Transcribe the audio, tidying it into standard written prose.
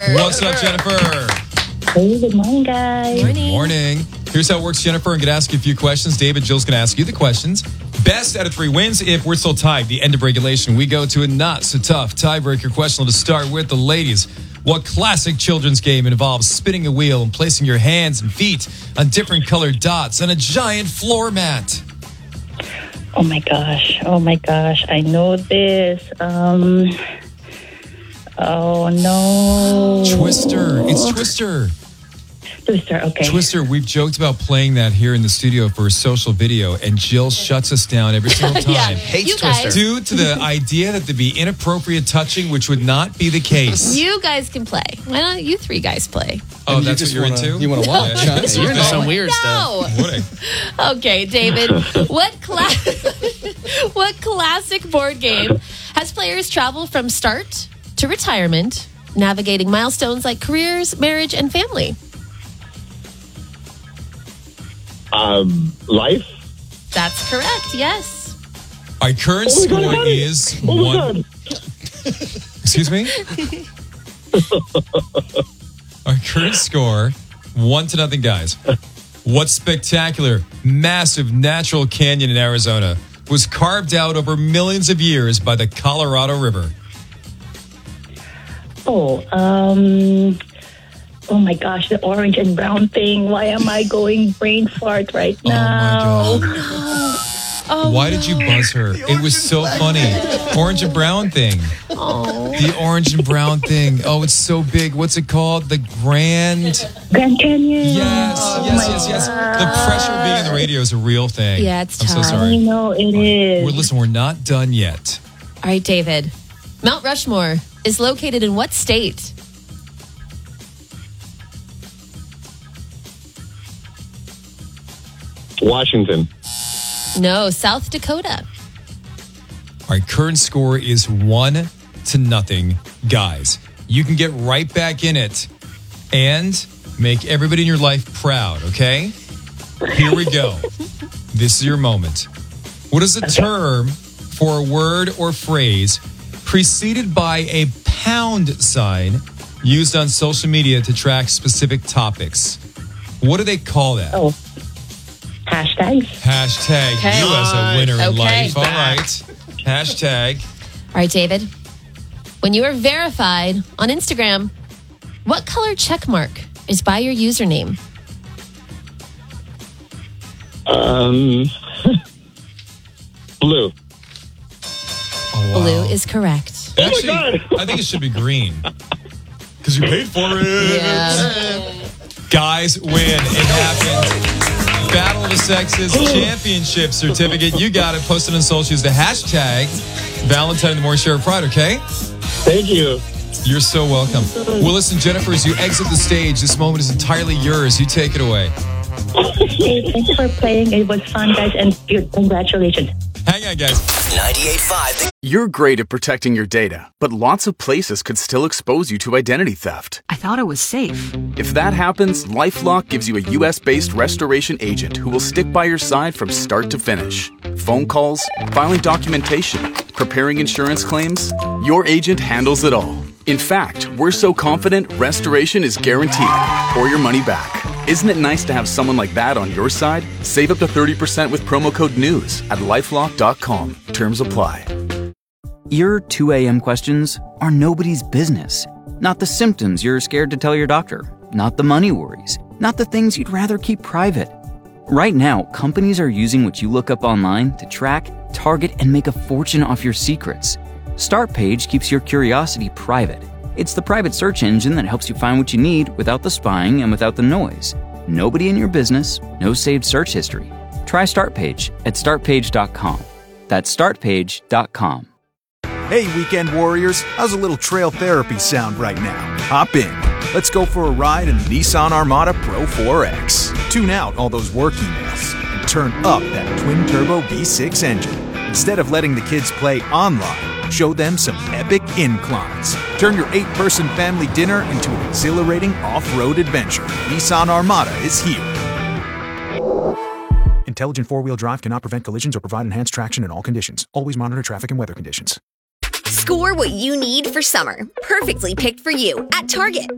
What's up, Jennifer? Hey, good morning, guys. Good morning. Here's how it works, Jennifer. I'm going to ask you a few questions. David, Jill's going to ask you the questions. Best out of 3 wins. If we're still tied, the end of regulation, we go to a not-so-tough tiebreaker question. To start with the ladies. What classic children's game involves spinning a wheel and placing your hands and feet on different colored dots on a giant floor mat? Oh, my gosh. I know this. Oh, no. Twister. It's Twister. Twister, okay. Twister, we've joked about playing that here in the studio for a social video, and Jill shuts us down every single time. Hates Twister. Due to the idea that there'd be inappropriate touching, which would not be the case. You guys can play. Why don't you 3 guys play? Oh, that's what you're into? You want to watch? Yeah. You're into some weird stuff. No. Okay, David. What classic board game has players travel from start to retirement, navigating milestones like careers, marriage, and family? Life? That's correct, yes. Our current score is 1. Excuse me? Our current score, 1-0, guys. What spectacular, massive natural canyon in Arizona was carved out over millions of years by the Colorado River? Oh my gosh, the orange and brown thing. Why am I going brain fart right now? Oh my God. Why did you buzz her? It was so funny. Orange and brown thing. Oh. The orange and brown thing. Oh, it's so big. What's it called? The Grand Canyon. Yes. The pressure of being on the radio is a real thing. Yeah, it's I'm so tough. sorry. I know it is. Listen, we're not done yet. All right, David. Mount Rushmore is located in what state? Washington. No, South Dakota. All right, current score is 1-0. Guys, you can get right back in it and make everybody in your life proud, okay? Here we go. This is your moment. What is a term for a word or phrase preceded by a pound sign used on social media to track specific topics? What do they call that? Oh, hashtags. Hashtag Okay. you as a winner in Okay. life. All right. Hashtag. All right, David. When you are verified on Instagram, what color check mark is by your username? Blue. Oh, wow. Blue is correct. Actually, God. I think it should be green. Because you paid for it. Yeah. Guys, win. It happened. Battle of the Sexes Championship certificate. You got it. Post it on social. Use the hashtag Valentine in the Morning Share of Pride, okay? Thank you. You're so welcome. Well, listen, Jennifer, as you exit the stage, this moment is entirely yours. You take it away. Hey, thank you for playing. It was fun, guys, and congratulations. Hang on, guys. 98.5. You're great at protecting your data, but lots of places could still expose you to identity theft. I thought it was safe. If that happens, LifeLock gives you a US-based restoration agent who will stick by your side from start to finish. Phone calls, filing documentation, preparing insurance claims, your agent handles it all. In fact, we're so confident restoration is guaranteed or your money back. Isn't it nice to have someone like that on your side? Save up to 30% with promo code NEWS at lifelock.com. Terms apply. Your 2 a.m. questions are nobody's business. Not the symptoms you're scared to tell your doctor. Not the money worries. Not the things you'd rather keep private. Right now, companies are using what you look up online to track, target, and make a fortune off your secrets. Startpage keeps your curiosity private. It's the private search engine that helps you find what you need without the spying and without the noise. Nobody in your business, no saved search history. Try Startpage at startpage.com. That's startpage.com. Hey, weekend warriors, how's a little trail therapy sound right now? Hop in. Let's go for a ride in the Nissan Armada Pro 4X. Tune out all those work emails and turn up that twin-turbo V6 engine. Instead of letting the kids play online, show them some epic inclines. Turn your 8-person family dinner into an exhilarating off-road adventure. Nissan Armada is here. Intelligent four-wheel drive cannot prevent collisions or provide enhanced traction in all conditions. Always monitor traffic and weather conditions. Score what you need for summer. Perfectly picked for you at Target.